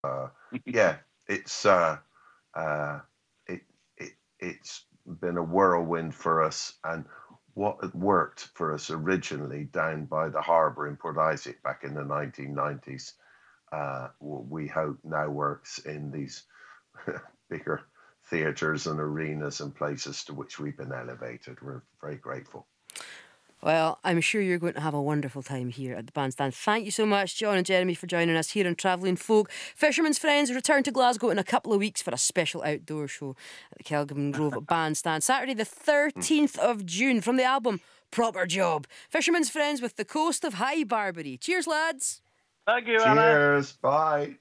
uh, yeah, it's uh, it, it's been a whirlwind for us, and what had worked for us originally down by the harbour in Port Isaac back in the 1990s, we hope now works in these bigger theatres and arenas and places to which we've been elevated. We're very grateful. Well, I'm sure you're going to have a wonderful time here at the bandstand. Thank you so much, John and Jeremy, for joining us here on Travelling Folk. Fisherman's Friends return to Glasgow in a couple of weeks for a special outdoor show at the Kelgin Grove Bandstand. Saturday, the 13th of June, from the album Proper Job. Fisherman's Friends with the Coast of High Barbary. Cheers, lads. Thank you, Anna. Cheers. Bye.